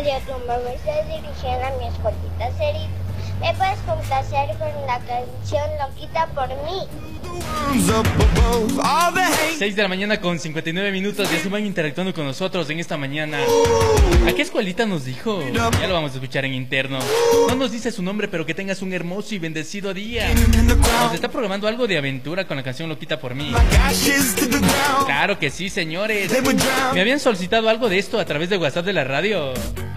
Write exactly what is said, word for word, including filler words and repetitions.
Radio Tumba, me estás dirigiendo a mi escoltita Cerit. ¿Me puedes complacer con la canción Loquita por mí? seis de la mañana con cincuenta y nueve minutos. Ya se van interactuando con nosotros en esta mañana. ¿A qué escuelita nos dijo? Ya lo vamos a escuchar en interno. No nos dice su nombre, pero que tengas un hermoso y bendecido día. Nos está programando algo de aventura con la canción Loquita por mí. Claro que sí, señores. Me habían solicitado algo de esto a través de WhatsApp de la radio.